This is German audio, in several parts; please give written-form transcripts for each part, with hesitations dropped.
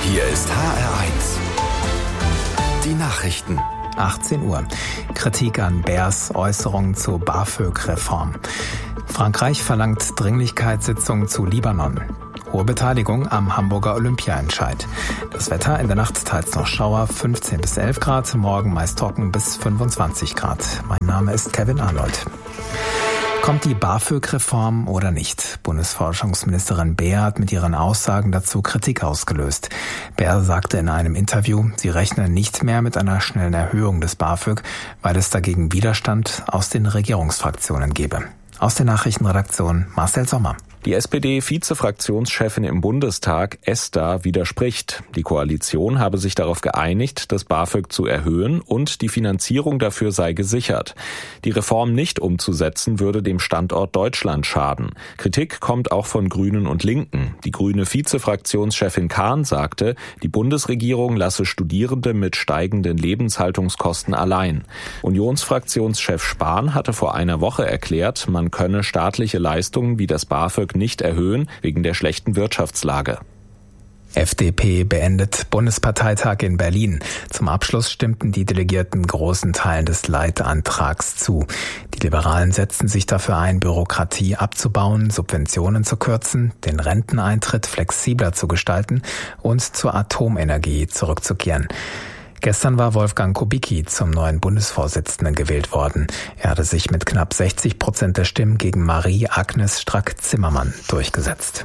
Hier ist HR1. Die Nachrichten. 18 Uhr. Kritik an Baers Äußerungen zur BAföG-Reform. Frankreich verlangt Dringlichkeitssitzung zu Libanon. Hohe Beteiligung am Hamburger Olympiaentscheid. Das Wetter in der Nacht teils noch Schauer, 15 bis 11 Grad, morgen meist trocken bis 25 Grad. Mein Name ist Kevin Arnold. Kommt die BAföG-Reform oder nicht? Bundesforschungsministerin Baer hat mit ihren Aussagen dazu Kritik ausgelöst. Baer sagte in einem Interview, sie rechne nicht mehr mit einer schnellen Erhöhung des BAföG, weil es dagegen Widerstand aus den Regierungsfraktionen gebe. Aus der Nachrichtenredaktion Marcel Sommer. Die SPD-Vizefraktionschefin im Bundestag, Esther, widerspricht. Die Koalition habe sich darauf geeinigt, das BAföG zu erhöhen und die Finanzierung dafür sei gesichert. Die Reform nicht umzusetzen, würde dem Standort Deutschland schaden. Kritik kommt auch von Grünen und Linken. Die grüne Vizefraktionschefin Kahn sagte, die Bundesregierung lasse Studierende mit steigenden Lebenshaltungskosten allein. Unionsfraktionschef Spahn hatte vor einer Woche erklärt, man könne staatliche Leistungen wie das BAföG nicht erhöhen, wegen der schlechten Wirtschaftslage. FDP beendet Bundesparteitag in Berlin. Zum Abschluss stimmten die Delegierten großen Teilen des Leitantrags zu. Die Liberalen setzten sich dafür ein, Bürokratie abzubauen, Subventionen zu kürzen, den Renteneintritt flexibler zu gestalten und zur Atomenergie zurückzukehren. Gestern war Wolfgang Kubicki zum neuen Bundesvorsitzenden gewählt worden. Er hatte sich mit knapp 60% der Stimmen gegen Marie-Agnes Strack-Zimmermann durchgesetzt.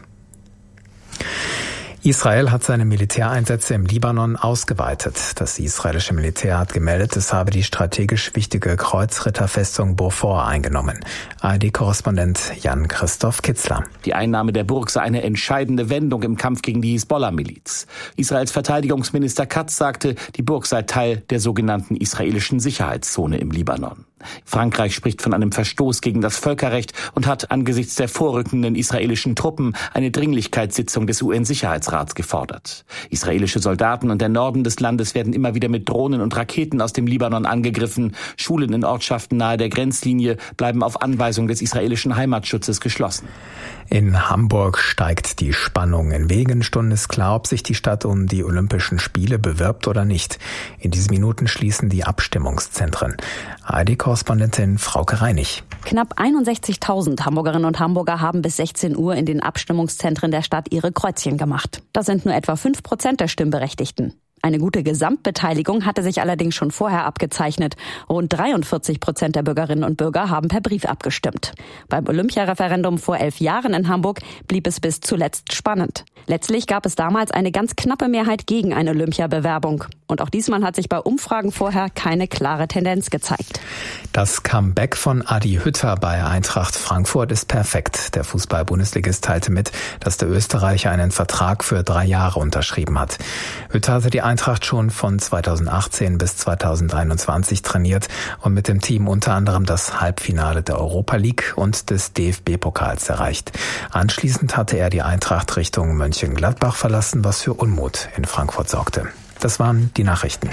Israel hat seine Militäreinsätze im Libanon ausgeweitet. Das israelische Militär hat gemeldet, es habe die strategisch wichtige Kreuzritterfestung Beaufort eingenommen. ARD-Korrespondent Jan-Christoph Kitzler. Die Einnahme der Burg sei eine entscheidende Wendung im Kampf gegen die Hisbollah-Miliz. Israels Verteidigungsminister Katz sagte, die Burg sei Teil der sogenannten israelischen Sicherheitszone im Libanon. Frankreich spricht von einem Verstoß gegen das Völkerrecht und hat angesichts der vorrückenden israelischen Truppen eine Dringlichkeitssitzung des UN-Sicherheitsrats gefordert. Israelische Soldaten und der Norden des Landes werden immer wieder mit Drohnen und Raketen aus dem Libanon angegriffen. Schulen in Ortschaften nahe der Grenzlinie bleiben auf Anweisung des israelischen Heimatschutzes geschlossen. In Hamburg steigt die Spannung. In wenigen Stunden ist klar, ob sich die Stadt um die Olympischen Spiele bewirbt oder nicht. In diesen Minuten schließen die Abstimmungszentren. ARD-Korrespondentin Frauke Reinig. Knapp 61.000 Hamburgerinnen und Hamburger haben bis 16 Uhr in den Abstimmungszentren der Stadt ihre Kreuzchen gemacht. Das sind nur etwa 5% der Stimmberechtigten. Eine gute Gesamtbeteiligung hatte sich allerdings schon vorher abgezeichnet. Rund 43% der Bürgerinnen und Bürger haben per Brief abgestimmt. Beim Olympiareferendum vor 11 Jahren in Hamburg blieb es bis zuletzt spannend. Letztlich gab es damals eine ganz knappe Mehrheit gegen eine Olympiabewerbung. Und auch diesmal hat sich bei Umfragen vorher keine klare Tendenz gezeigt. Das Comeback von Adi Hütter bei Eintracht Frankfurt ist perfekt. Der Fußball-Bundesligist teilte mit, dass der Österreicher einen Vertrag für 3 Jahre unterschrieben hat. Hütter hatte die Eintracht schon von 2018 bis 2021 trainiert und mit dem Team unter anderem das Halbfinale der Europa League und des DFB-Pokals erreicht. Anschließend hatte er die Eintracht Richtung Mönchengladbach verlassen, was für Unmut in Frankfurt sorgte. Das waren die Nachrichten.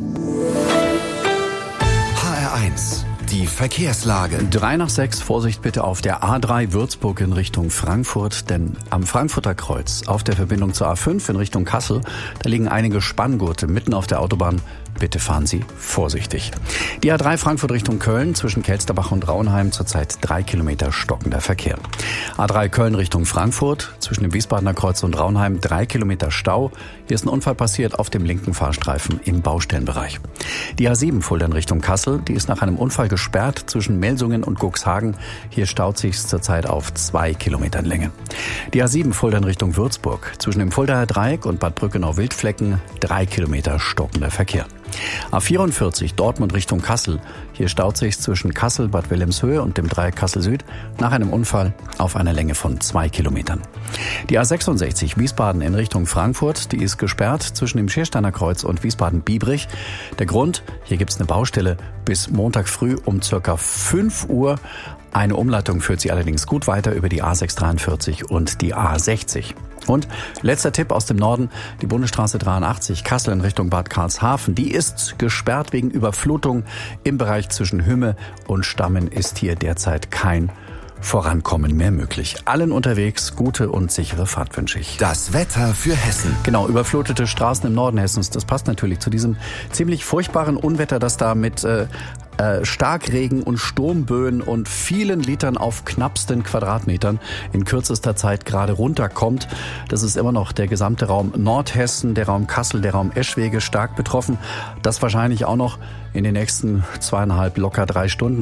HR1, die Verkehrslage. 5:03, Vorsicht bitte auf der A3 Würzburg in Richtung Frankfurt, denn am Frankfurter Kreuz auf der Verbindung zur A5 in Richtung Kassel, da liegen einige Spanngurte mitten auf der Autobahn. Bitte fahren Sie vorsichtig. Die A3 Frankfurt Richtung Köln zwischen Kelsterbach und Raunheim zurzeit 3 Kilometer stockender Verkehr. A3 Köln Richtung Frankfurt zwischen dem Wiesbadener Kreuz und Raunheim 3 Kilometer Stau. Hier ist ein Unfall passiert auf dem linken Fahrstreifen im Baustellenbereich. Die A7 Fulda in Richtung Kassel, die ist nach einem Unfall gesperrt zwischen Melsungen und Cuxhagen. Hier staut sich zurzeit auf 2 Kilometern Länge. Die A7 Fulda in Richtung Würzburg zwischen dem Fuldaer Dreieck und Bad Brückenau-Wildflecken 3 Kilometer stockender Verkehr. A44 Dortmund Richtung Kassel. Hier staut sich zwischen Kassel, Bad Wilhelmshöhe und dem Dreieck Kassel Süd nach einem Unfall auf einer Länge von 2 Kilometern. Die A66 Wiesbaden in Richtung Frankfurt, die ist gesperrt zwischen dem Schiersteiner Kreuz und Wiesbaden-Biebrich. Der Grund, hier gibt es eine Baustelle bis Montag früh um ca. 5 Uhr. Eine Umleitung führt sie allerdings gut weiter über die A643 und die A60. Und letzter Tipp aus dem Norden, die Bundesstraße 83 Kassel in Richtung Bad Karlshafen, die ist gesperrt wegen Überflutung. Im Bereich zwischen Hümme und Stammen ist hier derzeit kein Vorankommen mehr möglich. Allen unterwegs gute und sichere Fahrt wünsche ich. Das Wetter für Hessen. Genau, überflutete Straßen im Norden Hessens. Das passt natürlich zu diesem ziemlich furchtbaren Unwetter, das da mit Starkregen und Sturmböen und vielen Litern auf knappsten Quadratmetern in kürzester Zeit gerade runterkommt. Das ist immer noch der gesamte Raum Nordhessen, der Raum Kassel, der Raum Eschwege stark betroffen. Das wahrscheinlich auch noch in den nächsten 2,5, locker 3 Stunden.